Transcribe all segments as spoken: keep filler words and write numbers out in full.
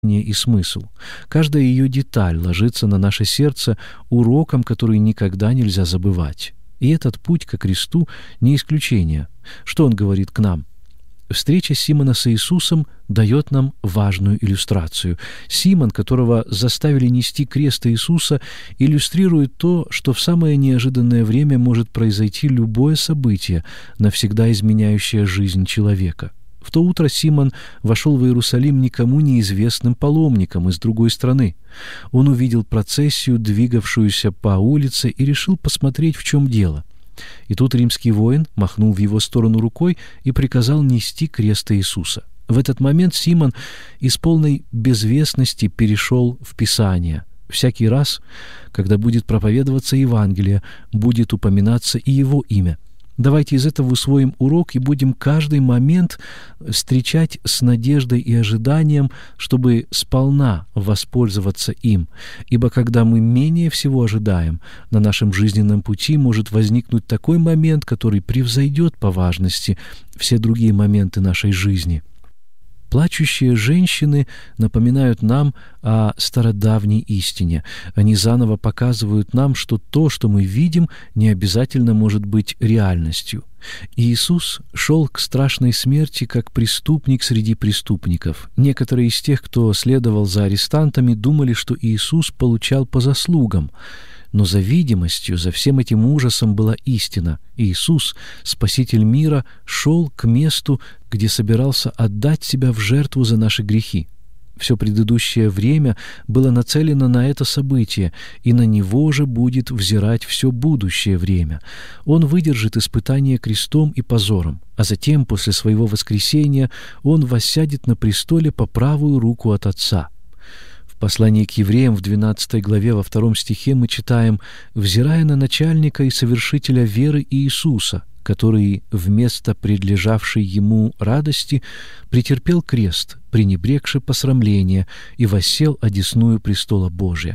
и смысл. Каждая ее деталь ложится на наше сердце уроком, который никогда нельзя забывать. И этот путь ко кресту не исключение. Что он говорит к нам? Встреча Симона с Иисусом дает нам важную иллюстрацию. Симон, которого заставили нести крест Иисуса, иллюстрирует то, что в самое неожиданное время может произойти любое событие, навсегда изменяющее жизнь человека. В то утро Симон вошел в Иерусалим никому неизвестным паломником из другой страны. Он увидел процессию, двигавшуюся по улице, и решил посмотреть, в чем дело. И тут римский воин махнул в его сторону рукой и приказал нести крест Иисуса. В этот момент Симон из полной безвестности перешел в Писание. Всякий раз, когда будет проповедоваться Евангелие, будет упоминаться и его имя. Давайте из этого усвоим урок и будем каждый момент встречать с надеждой и ожиданием, чтобы сполна воспользоваться им. Ибо когда мы менее всего ожидаем, на нашем жизненном пути может возникнуть такой момент, который превзойдет по важности все другие моменты нашей жизни. Плачущие женщины напоминают нам о стародавней истине. Они заново показывают нам, что то, что мы видим, не обязательно может быть реальностью. Иисус шел к страшной смерти как преступник среди преступников. Некоторые из тех, кто следовал за арестантами, думали, что Иисус получал по заслугам. Но за видимостью, за всем этим ужасом была истина. Иисус, Спаситель мира, шел к месту, где собирался отдать себя в жертву за наши грехи. Все предыдущее время было нацелено на это событие, и на него же будет взирать все будущее время. Он выдержит испытание крестом и позором, а затем, после своего воскресения, он воссядет на престоле по правую руку от Отца. В послании к евреям в двенадцатой главе во втором стихе мы читаем: «Взирая на начальника и совершителя веры Иисуса, который вместо предлежавшей ему радости претерпел крест, пренебрегши посрамление, и воссел одесную престола Божия».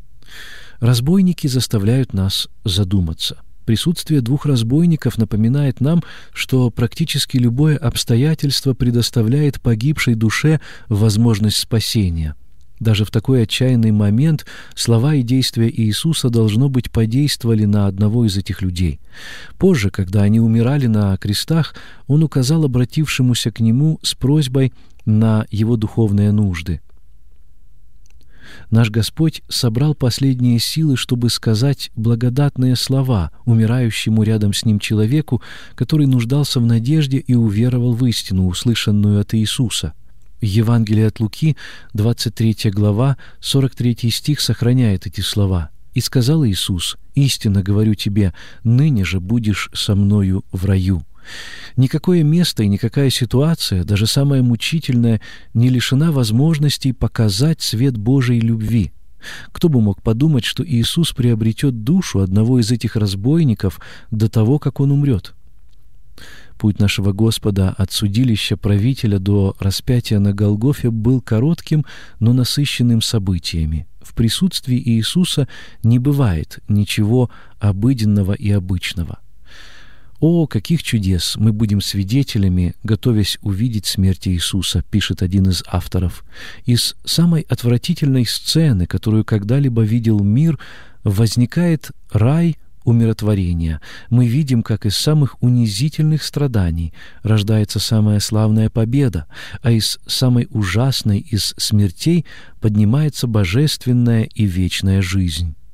Разбойники заставляют нас задуматься. Присутствие двух разбойников напоминает нам, что практически любое обстоятельство предоставляет погибшей душе возможность спасения. Даже в такой отчаянный момент слова и действия Иисуса, должно быть, подействовали на одного из этих людей. Позже, когда они умирали на крестах, Он указал обратившемуся к Нему с просьбой на его духовные нужды. Наш Господь собрал последние силы, чтобы сказать благодатные слова умирающему рядом с Ним человеку, который нуждался в надежде и уверовал в истину, услышанную от Иисуса. Евангелие от Луки, двадцать третья глава, сорок третий стих сохраняет эти слова. «И сказал Иисус: истинно говорю тебе, ныне же будешь со мною в раю». Никакое место и никакая ситуация, даже самая мучительная, не лишена возможностей показать свет Божией любви. Кто бы мог подумать, что Иисус приобретет душу одного из этих разбойников до того, как он умрет? Путь нашего Господа от судилища правителя до распятия на Голгофе был коротким, но насыщенным событиями. В присутствии Иисуса не бывает ничего обыденного и обычного. «О, каких чудес мы будем свидетелями, готовясь увидеть смерть Иисуса», пишет один из авторов. Из самой отвратительной сцены, которую когда-либо видел мир, возникает рай умиротворения. Мы видим, как из самых унизительных страданий рождается самая славная победа, а из самой ужасной из смертей поднимается божественная и вечная жизнь.